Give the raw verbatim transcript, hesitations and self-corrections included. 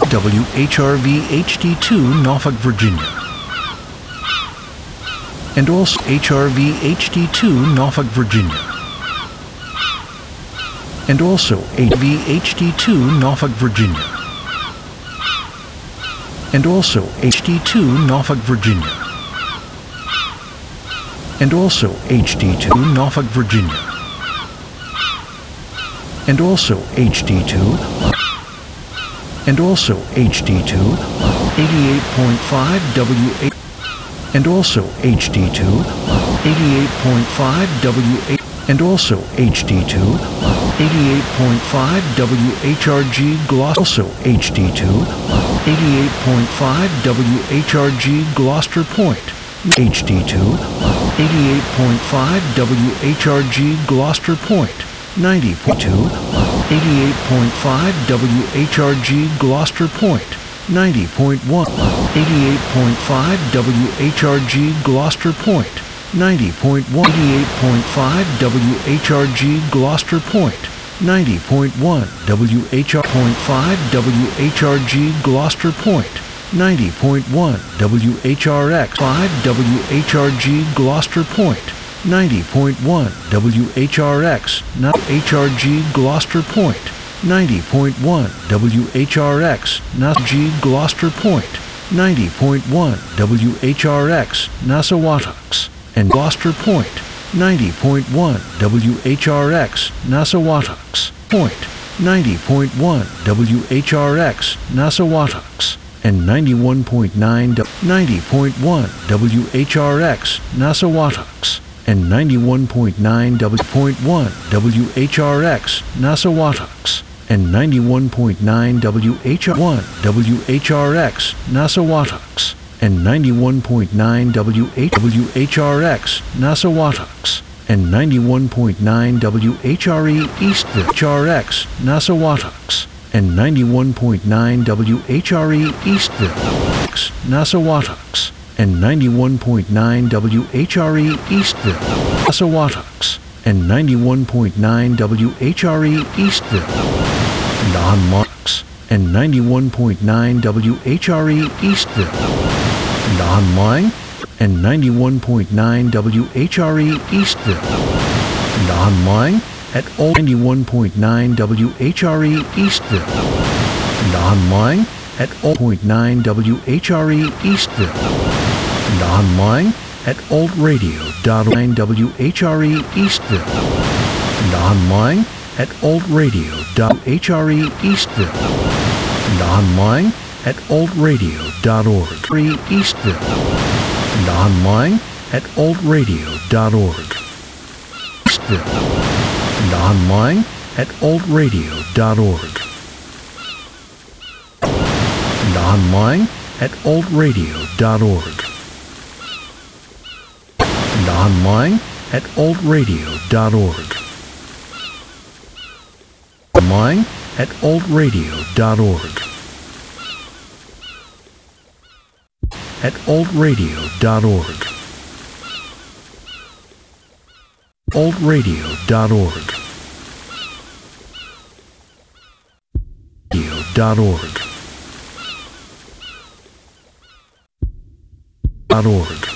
W H R V H D two Norfolk, Virginia. And also H R V H D two Norfolk, Virginia. And also H R V H D two Norfolk, Virginia. And also H D two Norfolk, Virginia. And also H D two Norfolk, Virginia. And also H D two. And also H D two eighty-eight point five W H. And also H D two eighty-eight point five W H. And also H D two eighty-eight point five W H R G Gloucester. Also H D two eighty-eight point five W H R G Gloucester Point. H D two eighty-eight point five W H R G Gloucester Point. ninety point two eighty-eight point five W H R G Gloucester Point. ninety point one eighty-eight point five W H R G Gloucester Point. ninety point one eighty-eight point five W H R G Gloucester Point. ninety point one W H R point five W H R G Gloucester Point. ninety point one W H R X five W H R G Gloucester Point. ninety point one W H R X now H R G Gloucester Point. ninety point one W H R X N A S G Gloucester Point. ninety point one W H R X Nassawatucks and Gloucester Point. ninety point one W H R X Nassawatucks Point. ninety point one W H R X Nassawatucks and ninety-one point nine ninety point one W H R X Nassawatucks and ninety-one point nine W point one W H R X Nassawatucks and ninety-one point nine W H R one W H R X Nassawatucks and ninety-one point nine W H R X Nassawatucks and ninety-one point nine W H R E Eastville H R X Nassawatucks and ninety-one point nine W H R E Eastville Nassawatucks and ninety-one point nine W H R E Eastville Nassawatucks and ninety-one point nine W H R E Eastville Non-Monarchs and ninety-one point nine W H R E Eastville Non-Mine and ninety-one point nine W H R E Eastville Non-Mine at Old ninety-one point nine W H R E Eastville Non-Mine at Old point nine W H R E Eastville Non-Mine at old radio dot nine W H R E Eastville Non-Mine at old radio dot H R E Eastville Non-Mine at old radio dot org Eastville Non-Mine at old radio dot org Eastville Non-Mine at old radio dot org Non-Mine at old radio dot org Non-Mine at old radio dot org Mine at old radio dot org at old radio dot org old radio dot org radio dot org dot org